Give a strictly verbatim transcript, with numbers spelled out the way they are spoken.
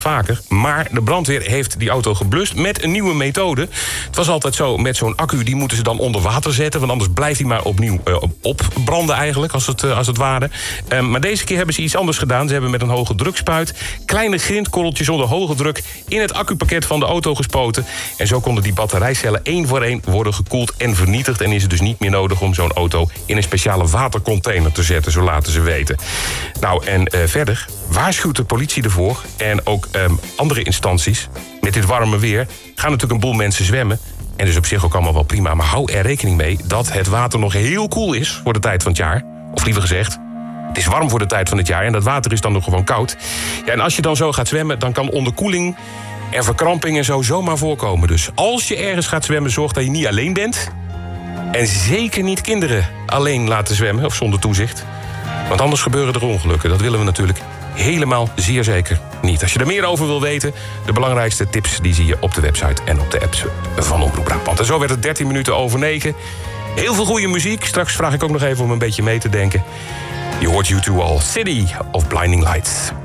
vaker. Maar de brandweer heeft die auto geblust met een nieuwe methode. Het was altijd zo, met zo'n accu, die moeten ze dan onder water zetten, want anders blijft hij maar opnieuw uh, opbranden eigenlijk, als het, uh, als het ware. Uh, maar deze keer hebben ze iets anders gedaan. Ze hebben met een hoge drukspuit kleine grindkorreltjes onder hoge druk in het accupakket van de auto gespoten. En zo konden die batterijcellen één voor één worden gekoeld en vernietigd. En is het dus niet meer nodig om zo'n auto in een speciale watercontainer te zetten, zo laten ze weten. Nou, en uh, verder waarschuwt de politie ervoor en ook um, andere instanties. Met dit warme weer gaan natuurlijk een boel mensen zwemmen. En dus op zich ook allemaal wel prima. Maar hou er rekening mee dat het water nog heel koel is voor de tijd van het jaar. Of liever gezegd, het is warm voor de tijd van het jaar en dat water is dan nog gewoon koud. Ja, en als je dan zo gaat zwemmen, dan kan onderkoeling en verkramping en zo zomaar voorkomen. Dus als je ergens gaat zwemmen, zorg dat je niet alleen bent. En zeker niet kinderen alleen laten zwemmen of zonder toezicht. Want anders gebeuren er ongelukken. Dat willen we natuurlijk helemaal zeer zeker niet. Als je er meer over wil weten, de belangrijkste tips die zie je op de website en op de apps van Omroep Brabant. En zo werd het dertien minuten over negen. Heel veel goede muziek. Straks vraag ik ook nog even om een beetje mee te denken. Je hoort U twee al. City of Blinding Lights.